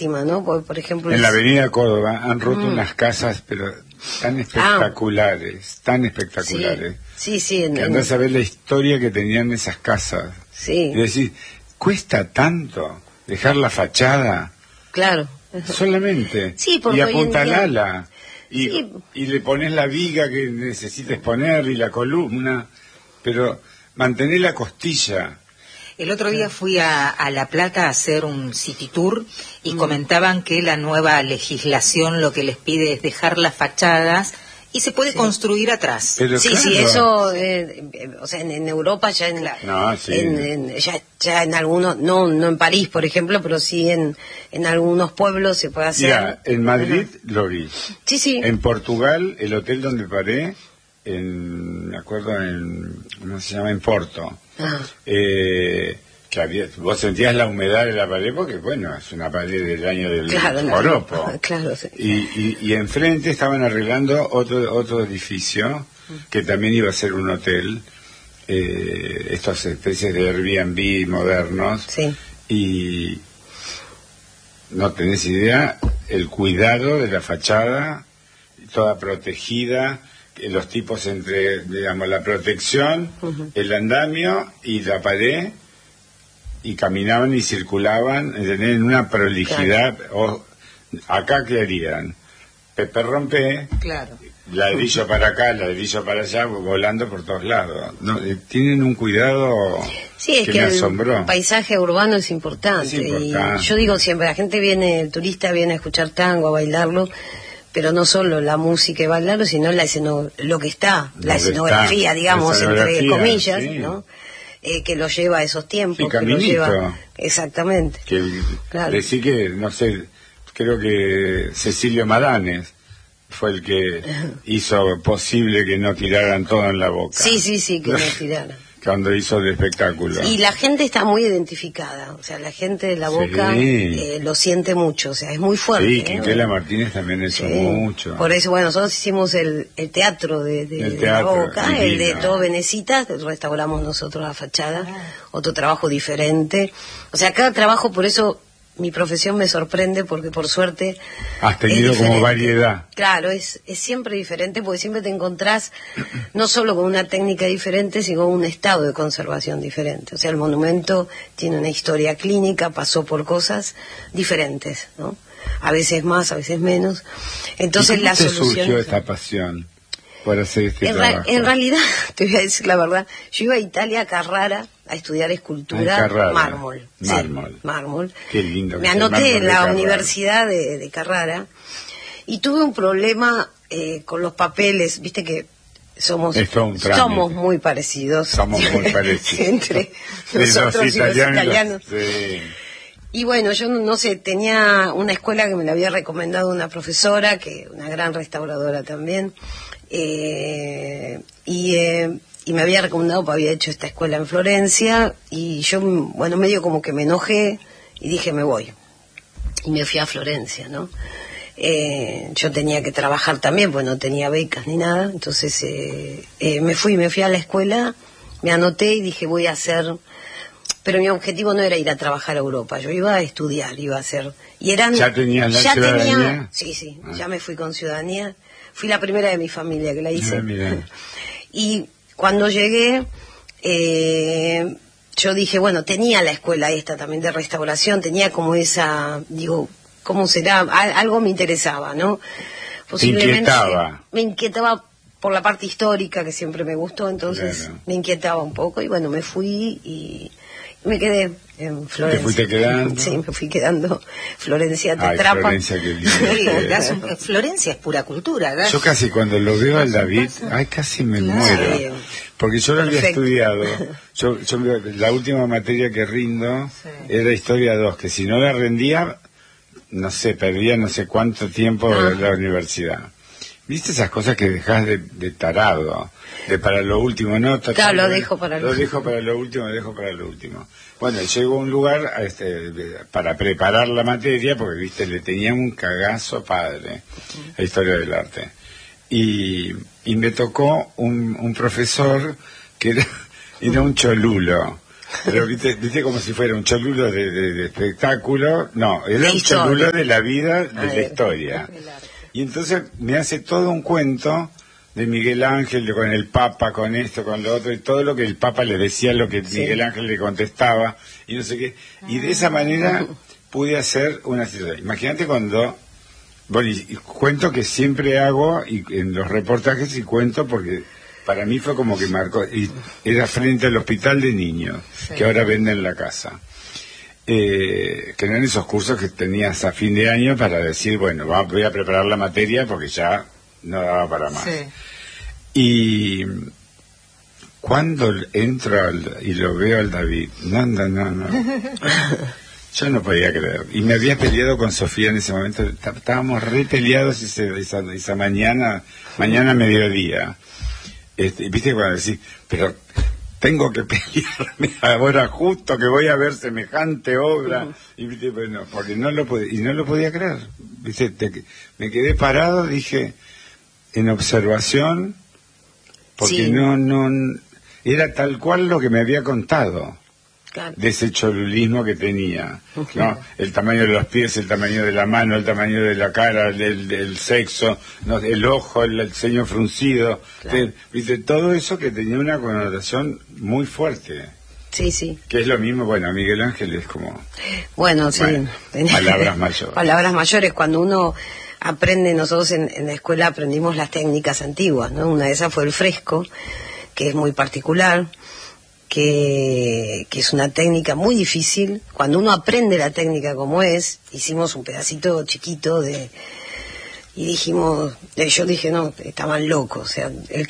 lástima, ¿no? Porque, por ejemplo... En la avenida Córdoba han roto unas casas, pero tan espectaculares, tan espectaculares. Sí, sí. Que andás a ver la historia que tenían esas casas. Sí. Y decís, ¿cuesta tanto dejar la fachada? Claro. Solamente. Sí, porque y hoy en apuntalala. día... Y le pones la viga que necesites poner y la columna, pero mantener la costilla. El otro día fui a La Plata a hacer un city tour y comentaban que la nueva legislación lo que les pide es dejar las fachadas y se puede construir atrás. Pero sí, claro. sí, eso, o sea, en Europa ya ya en algunos, no en París, por ejemplo, pero sí en algunos pueblos se puede hacer. Mira, en Madrid lo vi. Sí, sí. En Portugal, el hotel donde paré, me acuerdo, ¿cómo se llama? En Porto. Que vos sentías la humedad de la pared porque, bueno, es una pared del año del joropo. Claro, sí. Y enfrente estaban arreglando otro edificio que también iba a ser un hotel, estas especies de Airbnb modernos. Sí. Y no tenés idea el cuidado de la fachada, toda protegida, los tipos entre, digamos, la protección, el andamio y la pared, y caminaban y circulaban en una prolijidad. Claro. Acá, ¿qué harían? Pepe rompe, Claro. ladrillo para acá, ladrillo para allá, volando por todos lados. No, tienen un cuidado que me asombró. El paisaje urbano es importante. Y yo digo siempre, la gente el turista viene a escuchar tango, a bailarlo, pero no solo la música y bailarlo, sino la escenografía, digamos, entre comillas, sí, ¿no? Que lo lleva a esos tiempos. Que lo lleva, exactamente. Claro. Decir que, no sé, creo que Cecilio Madanes fue el que hizo posible que no tiraran todo en la boca. Sí, que no tiraran. Cuando hizo el espectáculo. Y la gente está muy identificada, o sea, la gente de La Boca lo siente mucho, o sea, es muy fuerte. Sí, Quintela Martínez también hizo mucho. Por eso, bueno, nosotros hicimos el teatro de La Boca, divino. El de Todo Venecitas, restauramos nosotros la fachada, otro trabajo diferente. O sea, cada trabajo, por eso mi profesión me sorprende, porque por suerte has tenido como variedad. Claro, es siempre diferente, porque siempre te encontrás no solo con una técnica diferente, sino con un estado de conservación diferente. O sea, el monumento tiene una historia clínica, pasó por cosas diferentes, ¿no? A veces más, a veces menos. Entonces, la solución... surgió esta pasión por hacer este trabajo? En realidad, te voy a decir la verdad, yo iba a Italia, a Carrara, a estudiar escultura, mármol. Mármol. Qué lindo. Me anoté en la Universidad de Carrara y tuve un problema con los papeles, viste que somos muy parecidos. Somos muy parecidos. Entre nosotros y los italianos. Sí. Y bueno, yo no sé, tenía una escuela que me la había recomendado una profesora, una gran restauradora también, y me había recomendado, porque había hecho esta escuela en Florencia, y yo, bueno, medio como que me enojé y dije, me voy. Y me fui a Florencia, ¿no? Yo tenía que trabajar también, pues no tenía becas ni nada, entonces me fui a la escuela, me anoté y dije, voy a hacer... Pero mi objetivo no era ir a trabajar a Europa, yo iba a estudiar, iba a hacer... ¿Ya tenías la ciudadanía? Sí, ya me fui con ciudadanía. Fui la primera de mi familia que la hice. Y cuando llegué, yo dije, bueno, tenía la escuela esta también de restauración, tenía como esa, digo, ¿cómo será? Algo me interesaba, ¿no? Posiblemente me inquietaba por la parte histórica, que siempre me gustó, entonces me inquietaba un poco, y bueno, me fui y me quedé en Florencia. ¿Te fuiste quedando? Sí, me fui quedando. Florencia te atrapa. Florencia, qué lindo. Florencia es pura cultura, ¿verdad? Yo casi cuando lo veo al David, casi me muero. Porque yo lo había estudiado. Yo la última materia que rindo era Historia 2, que si no la rendía, no sé, perdía no sé cuánto tiempo de la universidad. ¿Viste esas cosas que dejás de tarado? De para lo último, ¿no? Claro, lo dejo para lo último. Lo dejo para lo último. Bueno, llego a un lugar para preparar la materia, porque, viste, le tenía un cagazo padre a Historia del Arte. Y me tocó un profesor que era un cholulo. Pero viste como si fuera un cholulo de espectáculo. No, era un cholulo de la vida, de la historia. Y entonces me hace todo un cuento de Miguel Ángel, con el Papa, con esto, con lo otro, y todo lo que el Papa le decía, lo que Miguel Ángel le contestaba, y no sé qué. Y de esa manera pude hacer una situación. Imagínate cuando... Bueno, y cuento que siempre hago, y en los reportajes, y cuento porque para mí fue como que marcó, y era frente al hospital de niños, que ahora venden la casa. Que eran esos cursos que tenías a fin de año para decir, bueno, voy a preparar la materia porque ya no daba para más. Y cuando entro y lo veo al David, no. Yo no podía creer. Y me había peleado con Sofía en ese momento. Estábamos re peleados esa mañana mediodía. Viste cuando decís, pero tengo que pelearme ahora justo que voy a ver semejante obra. Y viste, bueno, porque no lo podía creer. Viste, me quedé parado, dije, en observación, porque no era tal cual lo que me había contado. Claro. De ese cholulismo que tenía, ¿no? El tamaño de los pies, el tamaño de la mano, el tamaño de la cara, el sexo, ¿no? El ojo, el ceño fruncido, claro. ¿Viste? Todo eso que tenía una connotación muy fuerte. Sí. Que es lo mismo, bueno, Miguel Ángel es como... Bueno, sí. Palabras mayores. Palabras mayores, cuando uno aprende, nosotros en la escuela aprendimos las técnicas antiguas, ¿no? Una de esas fue el fresco, que es muy particular. Que es una técnica muy difícil. Cuando uno aprende la técnica como es, hicimos un pedacito chiquito y dijimos, yo dije, no, estaban locos, o sea,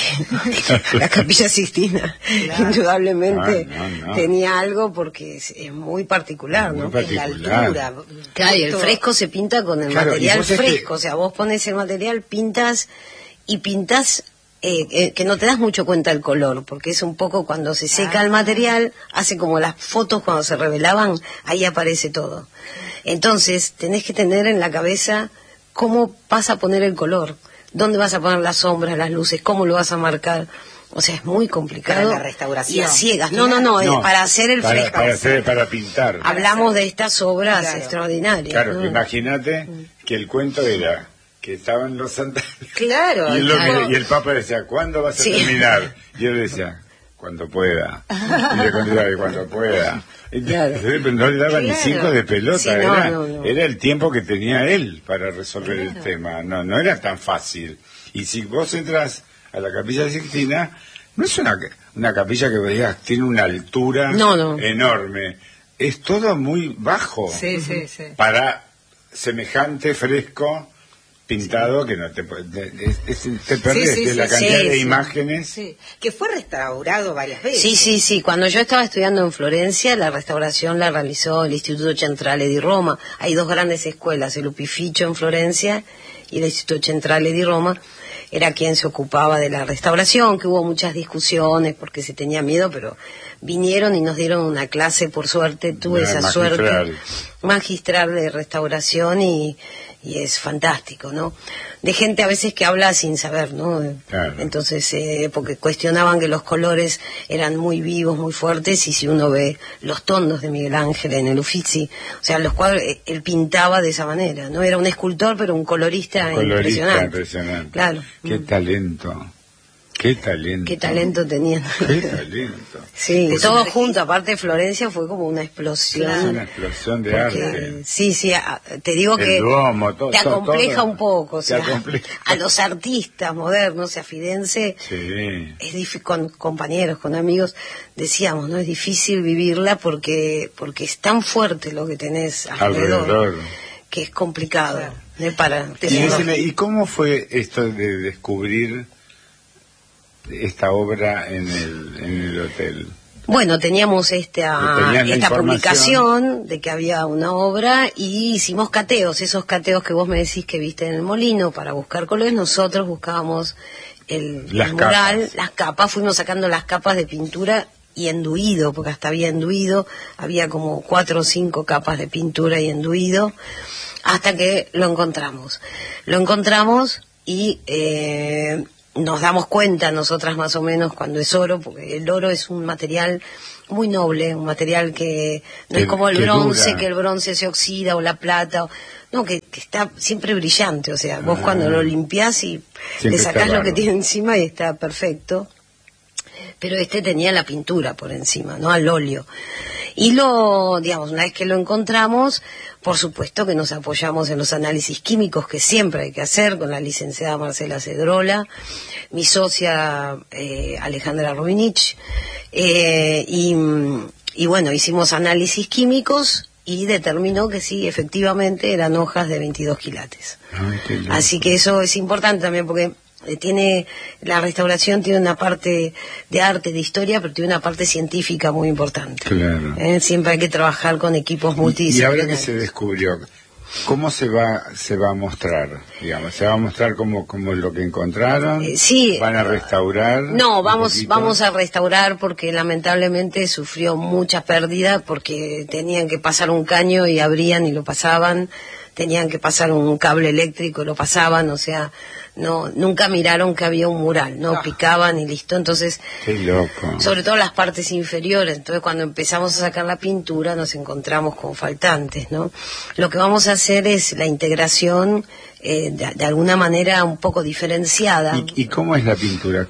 la Capilla Sixtina, claro. Indudablemente tenía algo porque es muy particular, ¿no? La altura. Claro, y el fresco se pinta con el material fresco, o sea, vos pones el material, pintas que no te das mucho cuenta del color, porque es un poco cuando se seca el material, hace como las fotos cuando se revelaban, ahí aparece todo. Entonces, tenés que tener en la cabeza cómo vas a poner el color, dónde vas a poner las sombras, las luces, cómo lo vas a marcar. O sea, es muy complicado. Para la restauración. Y a ciegas. No, para hacer el fresco. Para pintar. Hablamos de estas obras extraordinarias. Claro, ¿no? Imagínate que el cuento era que estaban los santos. Claro. Y el Papa decía, ¿cuándo vas a terminar? Y yo le decía, cuando pueda. Y le contestaba, cuando pueda. Claro. No le daba ni 5 de pelota. Sí, era el tiempo que tenía él para resolver el tema. No era tan fácil. Y si vos entras a la Capilla Sixtina, no es una capilla que veas, tiene una altura enorme. Es todo muy bajo. Sí. Para semejante fresco pintado que no te perdés de la cantidad de imágenes. Sí, que fue restaurado varias veces. Sí. Cuando yo estaba estudiando en Florencia, la restauración la realizó el Istituto Centrale di Roma. Hay 2 grandes escuelas, el Upificio en Florencia y el Istituto Centrale di Roma. Era quien se ocupaba de la restauración, que hubo muchas discusiones porque se tenía miedo, pero vinieron y nos dieron una clase, por suerte, tuve esa suerte magistral de restauración y es fantástico, ¿no? De gente a veces que habla sin saber, ¿no? Claro. Entonces, porque cuestionaban que los colores eran muy vivos, muy fuertes, y si uno ve los tondos de Miguel Ángel en el Uffizi, o sea, los cuadros, él pintaba de esa manera, ¿no? Era un escultor, pero un colorista impresionante. Claro. Qué talento. Qué talento tenían. Qué talento. Sí, pues todo junto, aparte de Florencia fue como una explosión. Claro. Una explosión de arte. Sí, te digo el que Duomo, te acompleja todo, un poco, o sea, a los artistas modernos, a Fidense, con compañeros, con amigos, decíamos, ¿no? Es difícil vivirla porque es tan fuerte lo que tenés alrededor. Que es complicado. ¿Y cómo fue esto de descubrir esta obra en el hotel? Bueno, teníamos esta publicación de que había una obra y hicimos cateos, esos cateos que vos me decís que viste en el molino para buscar colores. Nosotros buscábamos el mural, las capas, fuimos sacando las capas de pintura y enduido, porque hasta había enduido, había como 4 o 5 capas de pintura y enduido, hasta que lo encontramos y nos damos cuenta nosotras más o menos cuando es oro, porque el oro es un material muy noble, un material que no es como el bronce, que el bronce se oxida, o la plata, no, que está siempre brillante, o sea, vos cuando lo limpiás y le sacás lo que tiene encima y está perfecto. Pero tenía la pintura por encima, ¿no? Al óleo. Y digamos, una vez que lo encontramos, por supuesto que nos apoyamos en los análisis químicos que siempre hay que hacer con la licenciada Marcela Cedrola, mi socia Alejandra Rubinich, y bueno, hicimos análisis químicos y determinó que sí, efectivamente eran hojas de 22 quilates. Así que eso es importante también porque la restauración tiene una parte de arte, de historia, pero tiene una parte científica muy importante. Claro. Siempre hay que trabajar con equipos multidisciplinarios. Y ahora que se descubrió, ¿cómo se va a mostrar? Digamos, ¿se va a mostrar como lo que encontraron? Sí. ¿Van a restaurar? No, vamos a restaurar porque lamentablemente sufrió mucha pérdida porque tenían que pasar un caño y abrían y lo pasaban, tenían que pasar un cable eléctrico y lo pasaban, o sea, nunca miraron que había un mural, picaban y listo. Entonces, qué loco. Sobre todo las partes inferiores. Entonces, cuando empezamos a sacar la pintura nos encontramos con faltantes, ¿no? Lo que vamos a hacer es la integración de alguna manera un poco diferenciada. ¿Y cómo es la pintura?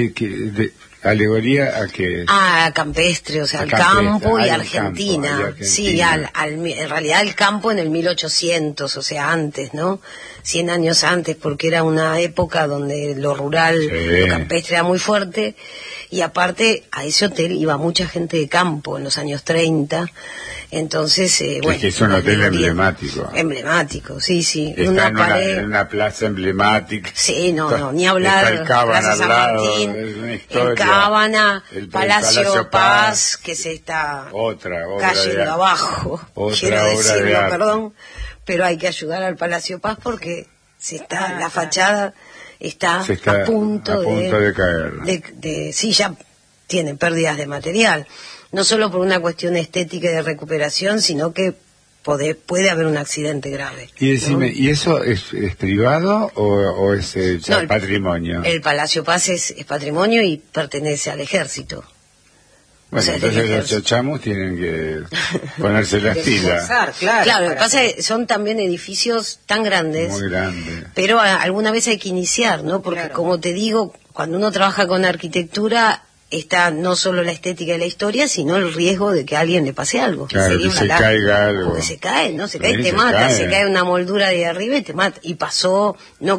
¿Alegoría a qué? Campestre, o sea, al campo y Argentina. Sí, en realidad el campo en el 1800, o sea, antes, ¿no? 100 años antes, porque era una época donde lo rural, lo campestre era muy fuerte, y aparte a ese hotel iba mucha gente de campo en los años 30, entonces, bueno... Es que es un hotel emblemático. Emblemático, sí. Está en una plaza emblemática. Sí, ni hablar. Está el Cábana al lado, el Cábana, el Palacio Paz, que se está cayendo abajo. Quiero decirlo, perdón, pero hay que ayudar al Palacio Paz porque la fachada está a punto de caer. Sí, ya tiene pérdidas de material, no solo por una cuestión estética y de recuperación, sino que puede haber un accidente grave. Y decime, ¿no? ¿Y eso es privado o es patrimonio? El Palacio Paz es patrimonio y pertenece al ejército. Bueno, entonces los chochamos tienen que ponerse las pilas. Claro, lo que pasa es que son también edificios tan grandes. Muy grandes. Pero alguna vez hay que iniciar, ¿no? Porque como te digo, cuando uno trabaja con arquitectura, está no solo la estética y la historia, sino el riesgo de que a alguien le pase algo. Claro, que se caiga algo. Porque se cae y te mata, se cae una moldura de arriba y te mata. Y pasó,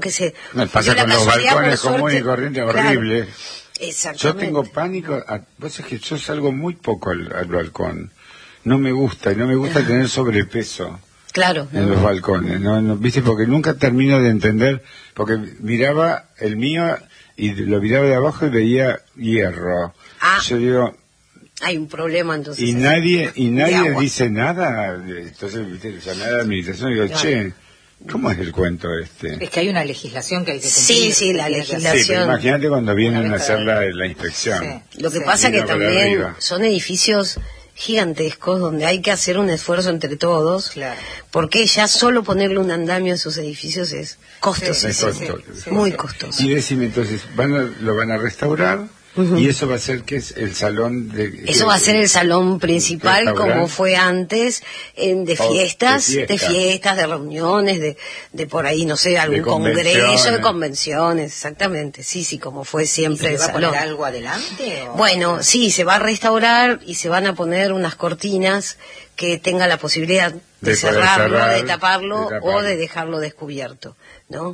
pasa con los balcones comunes y corrientes, horrible. Exactamente. Yo tengo pánico, vos es que yo salgo muy poco al balcón. No me gusta tener sobrepeso. Claro. En los balcones, ¿viste? Porque nunca termino de entender, porque miraba el mío y lo miraba de abajo y veía hierro. Yo digo, hay un problema entonces. Y nadie dice nada. Entonces, ¿viste? Llamé a la administración y digo, che, ¿cómo es el cuento este? Es que hay una legislación que hay que cumplir. Sí, la legislación. Sí, pero imagínate cuando vienen a hacer la inspección. Sí. Lo que pasa es que también son edificios gigantescos donde hay que hacer un esfuerzo entre todos, porque ya solo ponerle un andamio a esos edificios es costosísimo, muy costoso. Y decime entonces, ¿lo van a restaurar? Y eso va a ser que es el salón eso va a ser el salón principal como fue antes, de fiestas, de reuniones, de por ahí, no sé, algún congreso, de convenciones, exactamente, sí, como fue siempre. ¿Y se el va salón. A poner algo adelante? Bueno, sí, se va a restaurar y se van a poner unas cortinas que tenga la posibilidad de cerrarlo, de taparlo o de dejarlo descubierto, ¿no?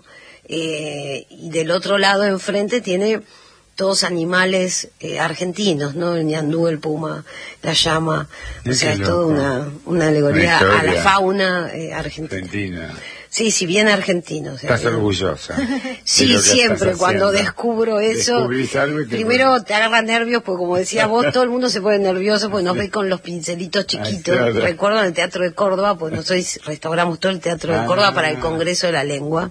Y del otro lado, enfrente, tiene todos animales argentinos, ¿no? El ñandú, el puma, la llama, o sea, es toda una alegoría a la fauna argentina. Sí, bien argentino. O sea, ¿estás orgullosa? Sí, siempre, cuando descubro eso, primero te agarra nervios, porque como decía vos, todo el mundo se pone nervioso, porque nos ve con los pincelitos chiquitos. Recuerdo en el Teatro de Córdoba, pues nosotros restauramos todo el Teatro de Córdoba para el Congreso de la Lengua,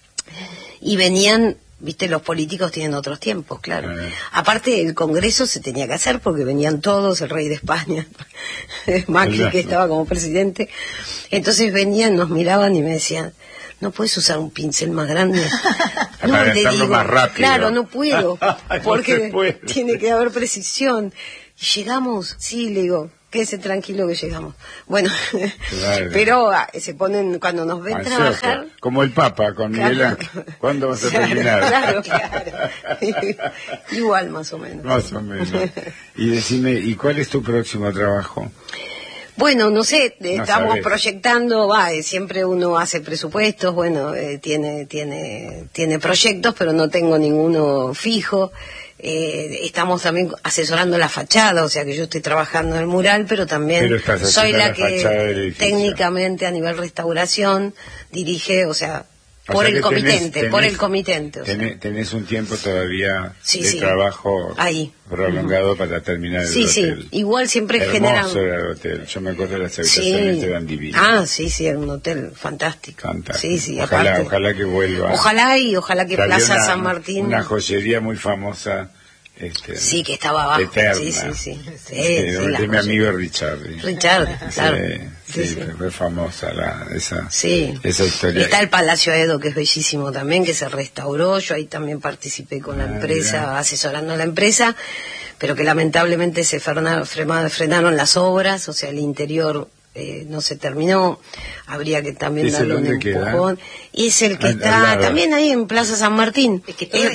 y venían... Viste, los políticos tienen otros tiempos, claro. Aparte, el Congreso se tenía que hacer porque venían todos, el rey de España, Macri, que estaba como presidente. Entonces venían, nos miraban y me decían, ¿no puedes usar un pincel más grande? Para hacerlo más rápido. Claro, no puedo, porque tiene que haber precisión. Llegamos, sí, le digo, quédese tranquilo que llegamos. Bueno, claro. Pero se ponen, cuando nos ven trabajar... Como el Papa con Miguel Ángel. ¿Cuándo vas a terminar? Claro. Igual, más o menos. Más o menos. Y decime, ¿y cuál es tu próximo trabajo? Bueno, no sé, estamos proyectando, siempre uno hace presupuestos, bueno, tiene proyectos, pero no tengo ninguno fijo. Estamos también asesorando la fachada, o sea que yo estoy trabajando en el mural, pero también soy la que técnicamente a nivel restauración dirige, o sea, por el comitente. O sea. Tenés un tiempo todavía de trabajo ahí prolongado para terminar el hotel. Sí, igual siempre generan... Hermoso era el hotel, yo me acuerdo de las habitaciones eran divinas. Sí, era un hotel fantástico. Sí, ojalá que vuelva. Ojalá que Plaza San Martín... Una joyería muy famosa... sí, que estaba abajo. Eterna. Sí. De mi amigo Richard, claro. Sí, fue famosa esa historia. Está el Palacio Edo, que es bellísimo también, que se restauró. Yo ahí también participé con la empresa, asesorando a la empresa, pero que lamentablemente se frenaron las obras, o sea, el interior no se terminó. Habría que también darle un empujón. Y es el que está también ahí en Plaza San Martín. Es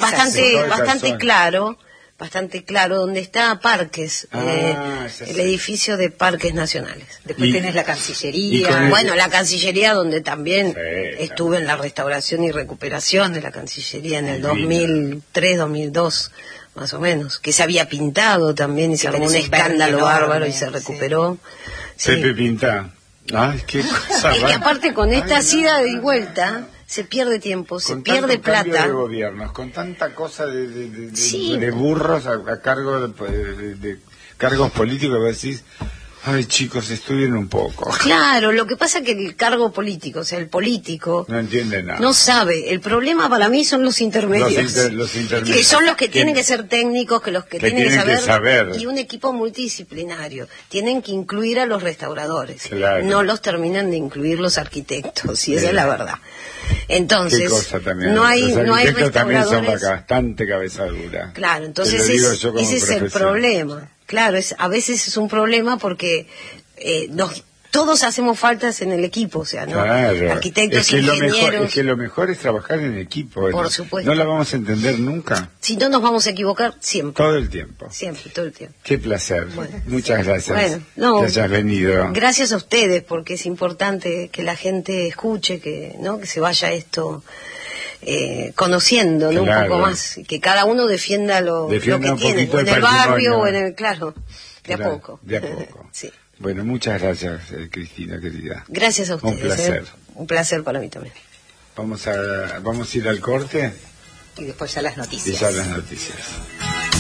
bastante claro donde está Parques, el edificio de Parques Nacionales. Después tenés la Cancillería. Bueno, la Cancillería, donde también estuve en la restauración y recuperación de la Cancillería en el 2003, 2002, más o menos, que se había pintado también y se armó un escándalo bárbaro y se recuperó. Pepe Pintá. Ay, qué cosa. Es que aparte con esta ida y vuelta se pierde tiempo, se pierde plata. De gobiernos, con tanta cosa de burros a cargo de cargos políticos, decís, ay chicos, estudien un poco. Claro, lo que pasa es que el cargo político, o sea, el político no entiende nada. No sabe. El problema para mí son los intermedios. Los intermedios. Que son los que tienen que ser técnicos, que tienen que saber. Y un equipo multidisciplinario. Tienen que incluir a los restauradores. Claro. No los terminan de incluir los arquitectos, y esa es la verdad. Entonces, ¿qué cosa también? no hay restauradores. También son bastante cabeza dura. Claro, entonces ese es el problema. Claro, a veces es un problema porque todos hacemos faltas en el equipo, o sea, ¿no? Claro. Arquitectos, ingenieros. Es que lo mejor es trabajar en equipo. Por supuesto. No la vamos a entender nunca. Si no nos vamos a equivocar, siempre. Todo el tiempo. Siempre, todo el tiempo. Qué placer. Bueno, muchas gracias. Bueno, que hayas venido. Gracias a ustedes, porque es importante que la gente escuche, que se vaya esto conociendo, ¿no? Un poco más. Que cada uno defienda lo que tiene, o en el barrio o en el... Claro, de a poco. De a poco. Sí. Bueno, muchas gracias, Cristina, querida. Gracias a ustedes. Un placer. Un placer para mí también. Vamos a ir al corte. Y después ya las noticias.